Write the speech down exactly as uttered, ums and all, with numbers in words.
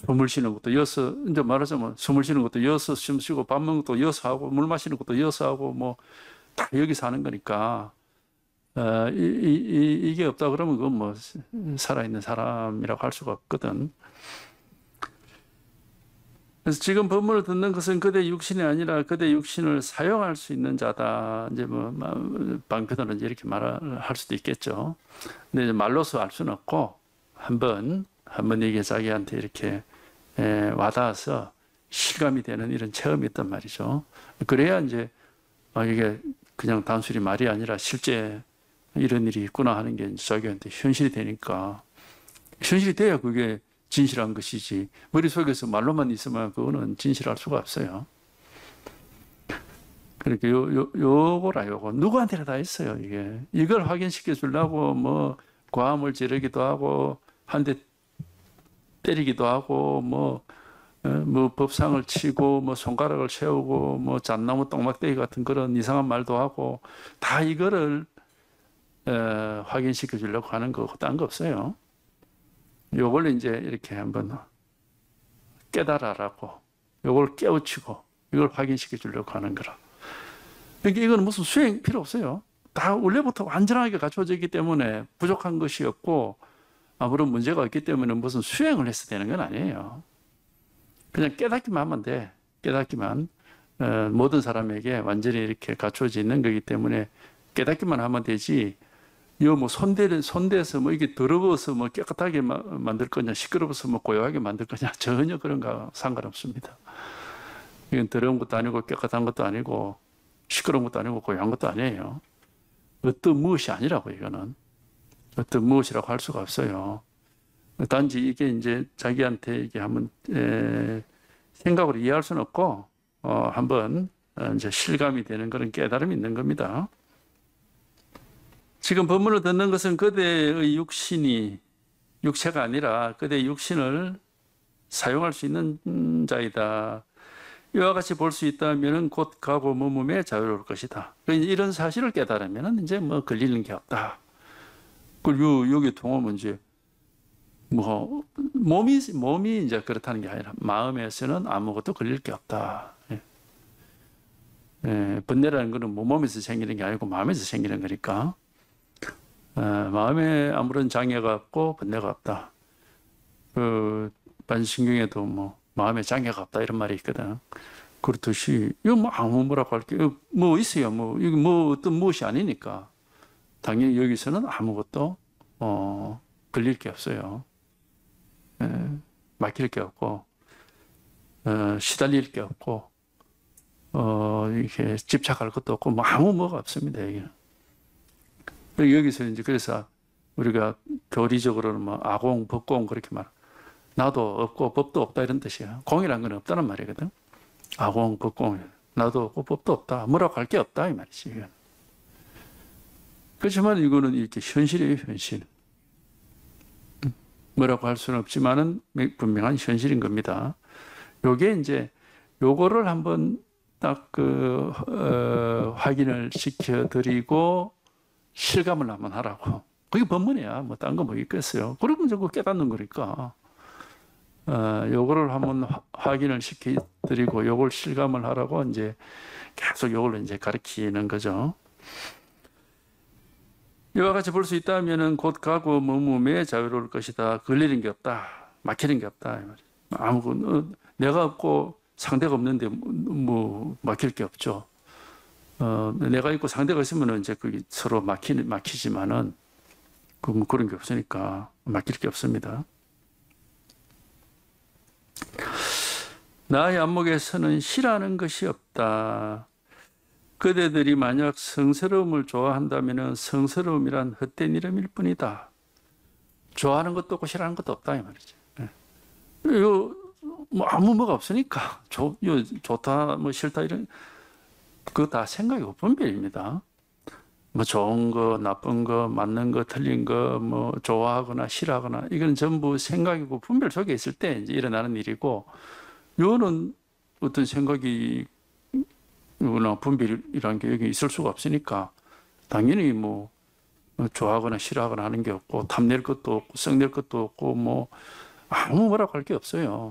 숨을 쉬는 것도 이어서, 이제 말하자면 숨을 쉬는 것도 이어서 숨 쉬고 밥 먹는 것도 이어서 하고 물 마시는 것도 이어서 하고 뭐 다 여기서 하는 거니까, 어, 이, 이, 이, 이게 없다 그러면 그건 뭐 살아있는 사람이라고 할 수가 없거든. 그래서 지금 법문을 듣는 것은 그대 육신이 아니라 그대 육신을 사용할 수 있는 자다. 이제 뭐 방편으로 이제 이렇게 말할 수도 있겠죠. 근데 말로서 알 수는 없고 한번 한번 이게 자기한테 이렇게 에, 와닿아서 실감이 되는 이런 체험이 있단 말이죠. 그래야 이제 아, 이게 그냥 단순히 말이 아니라 실제 이런 일이 있구나 하는 게 자기한테 현실이 되니까, 현실이 돼야 그게 진실한 것이지 머릿속에서 말로만 있으면 그거는 진실할 수가 없어요. 그러니까 요, 요, 요거라 요거 누구한테나 다 있어요. 이게 이걸 확인시켜 주려고 뭐 고함을 지르기도 하고 한 대 때리기도 하고 뭐, 어, 뭐 법상을 치고 뭐 손가락을 세우고 뭐 잣나무 똥막대기 같은 그런 이상한 말도 하고 다 이거를 어, 확인시켜 주려고 하는 거고 딴 거 없어요. 요걸 이제 이렇게 한번 깨달아라고, 요걸 깨우치고 이걸 확인시켜 주려고 하는 거라. 그러니까 이건 무슨 수행 필요 없어요. 다 원래부터 완전하게 갖춰져 있기 때문에 부족한 것이 없고 아무런 문제가 없기 때문에 무슨 수행을 해서 되는 건 아니에요. 그냥 깨닫기만 하면 돼. 깨닫기만. 어, 모든 사람에게 완전히 이렇게 갖춰져 있는 거기 때문에 깨닫기만 하면 되지. 이거 뭐 손대를 손대서 뭐 이게 더러워서 뭐 깨끗하게 마, 만들 거냐, 시끄러워서 뭐 고요하게 만들 거냐, 전혀 그런 거 상관없습니다. 이건 더러운 것도 아니고 깨끗한 것도 아니고 시끄러운 것도 아니고 고요한 것도 아니에요. 어떤 무엇이 아니라고. 이거는 어떤 무엇이라고 할 수가 없어요. 단지 이게 이제 자기한테 이게 한번 에, 생각으로 이해할 수는 없고 어, 한번 이제 실감이 되는 그런 깨달음이 있는 겁니다. 지금 법문을 듣는 것은 그대의 육신이 육체가 아니라 그대의 육신을 사용할 수 있는 자이다. 이와 같이 볼 수 있다면 곧 가고 머금에 자유로울 것이다. 이런 사실을 깨달으면 이제 뭐 걸리는 게 없다. 그리고 여기 통하면 이제 뭐 몸이 몸이 이제 그렇다는 게 아니라 마음에서는 아무것도 걸릴 게 없다. 예. 예, 번뇌라는 것은 뭐 몸에서 생기는 게 아니고 마음에서 생기는 거니까. 어, 마음에 아무런 장애가 없고 번뇌가 없다. 그 반신경에도 뭐 마음에 장애가 없다 이런 말이 있거든. 그렇듯이 이거 뭐 아무 뭐라고 할게 뭐 있어요. 뭐 이거 뭐 어떤 무엇이 아니니까 당연히 여기서는 아무것도 어, 걸릴 게 없어요. 에, 막힐 게 없고 어, 시달릴 게 없고 어, 이렇게 집착할 것도 없고 뭐 아무 뭐가 없습니다. 여기는. 여기서 이제 그래서 우리가 교리적으로는 뭐 아공, 법공 그렇게 말, 나도 없고 법도 없다 이런 뜻이야. 공이란 건 없다는 말이거든. 아공, 법공, 나도 없고 법도 없다. 뭐라고 할 게 없다 이 말이지. 이건. 그렇지만 이거는 이렇게 현실이에요, 현실. 뭐라고 할 수는 없지만은 분명한 현실인 겁니다. 요게 이제 요거를 한번 딱 그 어, 확인을 시켜드리고 실감을 한번 하라고. 그게 법문이야. 뭐 딴 거 뭐 있겠어요. 그러면 자꾸 깨닫는 거니까. 어, 요거를 한번 화, 확인을 시켜드리고 요걸 실감을 하라고 이제 계속 요걸 이제 가르치는 거죠. 이와 같이 볼 수 있다면은 곧 가고 머금에 자유로울 것이다. 걸리는 게 없다. 막히는 게 없다. 아무것도 내가 없고 상대가 없는데 뭐 막힐 게 없죠. 어, 내가 있고 상대가 있으면 이제 그게 서로 막히, 막히지만은, 그, 뭐 그런 게 없으니까 막힐 게 없습니다. 나의 안목에서는 시라는 것이 없다. 그대들이 만약 성스러움을 좋아한다면 성스러움이란 헛된 이름일 뿐이다. 좋아하는 것도 없고 싫어하는 것도 없다 이 말이죠. 이거 뭐 아무 뭐가 없으니까 좋, 이거 좋다 뭐 싫다 이런 그거 다 생각이고 분별입니다. 뭐 좋은 거, 나쁜 거, 맞는 거, 틀린 거, 뭐 좋아하거나 싫어하거나 이건 전부 생각이고 분별 속에 있을 때 이제 일어나는 일이고, 요는 어떤 생각이 나 분별이라는 게 여기 있을 수가 없으니까 당연히 뭐 좋아하거나 싫어하거나 하는 게 없고 탐낼 것도 없고 썩낼 것도 없고 뭐 아무 뭐라고 할 게 없어요.